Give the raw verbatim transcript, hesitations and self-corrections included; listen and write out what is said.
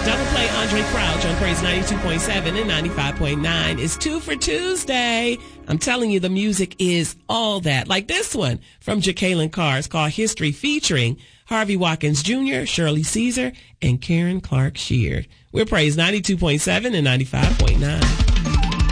Double play Andre Crouch on Praise ninety-two point seven and ninety-five point nine. It's two for Tuesday. I'm telling you, the music is all that. Like this one from Jacqueline Carr. It's called History, featuring Harvey Watkins Junior, Shirley Caesar, and Karen Clark Sheard. We're Praise ninety-two point seven and ninety-five point nine.